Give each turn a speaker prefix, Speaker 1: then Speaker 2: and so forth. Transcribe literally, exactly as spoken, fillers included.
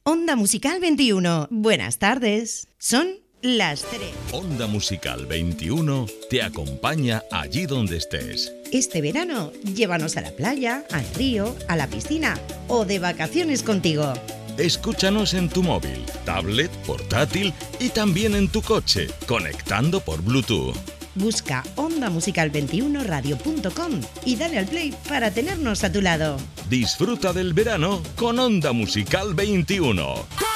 Speaker 1: Onda Musical veintiuno. Buenas tardes. Son las tres.
Speaker 2: Onda Musical veintiuno te acompaña allí donde estés.
Speaker 1: Este verano, llévanos a la playa, al río, a la piscina o de vacaciones contigo.
Speaker 2: Escúchanos en tu móvil, tablet, portátil y también en tu coche, conectando por Bluetooth.
Speaker 1: Busca onda musical veintiuno radio punto com y dale al play para tenernos a tu lado.
Speaker 2: Disfruta del verano con Onda Musical veintiuno.